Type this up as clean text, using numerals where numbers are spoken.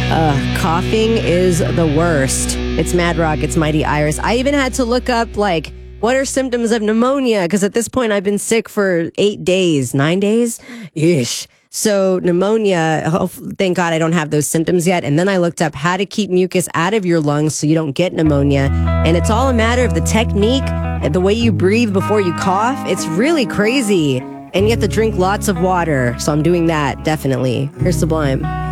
Coughing is the worst. It's Mad Rock. It's Mighty Iris. I even had to look up, like, what are symptoms of pneumonia? Because at this point, I've been sick for 8 days, 9 days ish. So pneumonia, thank God I don't have those symptoms yet. And then I looked up how to keep mucus out of your lungs so you don't get pneumonia. And it's all a matter of the technique, the way you breathe before you cough. It's really crazy. And you have to drink lots of water. So I'm doing that, definitely. Here's Sublime.